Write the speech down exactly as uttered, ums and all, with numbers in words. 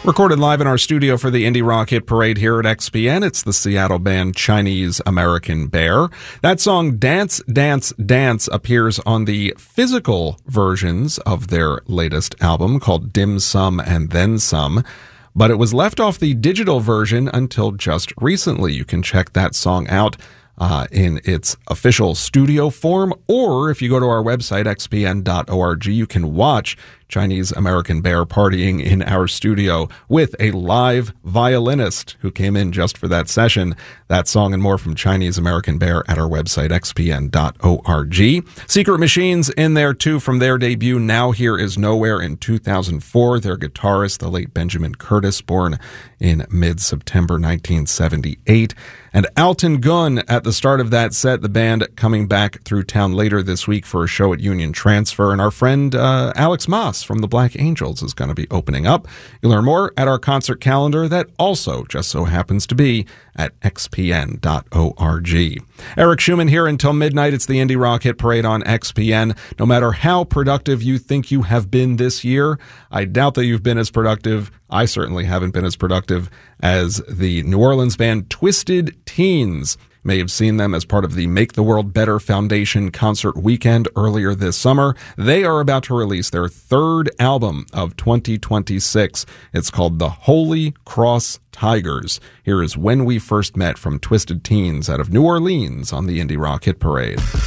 Recorded live in our studio for the Indie Rock Hit Parade here at X P N, it's the Seattle band Chinese American Bear. That song, Dance, Dance, Dance, appears on the physical versions of their latest album called Dim Sum and Then Some, but it was left off the digital version until just recently. You can check that song out Uh, in its official studio form, or if you go to our website, x p n dot org, you can watch Chinese American Bear partying in our studio with a live violinist who came in just for that session. That song and more from Chinese American Bear at our website, x p n dot org. Secret Machines in there too from their debut, Now Here Is Nowhere, in two thousand four. Their guitarist, the late Benjamin Curtis, born in mid-September nineteen seventy-eight. And Alton Gunn at the start of that set, the band coming back through town later this week for a show at Union Transfer. And our friend uh, Alex Moss from the Black Angels is going to be opening up. You'll learn more at our concert calendar that also just so happens to be at x p n dot org. Eric Schumann here until midnight. It's the Indie Rock Hit Parade on X P N. No matter how productive you think you have been this year, I doubt that you've been as productive. I certainly haven't been as productive as the New Orleans band Twisted Teens. You may have seen them as part of the Make the World Better Foundation concert weekend earlier this summer. They are about to release their third album of twenty twenty-six. It's called The Holy Cross Tigers. Here is When We First Met from Twisted Teens out of New Orleans on the Indie Rock Hit Parade.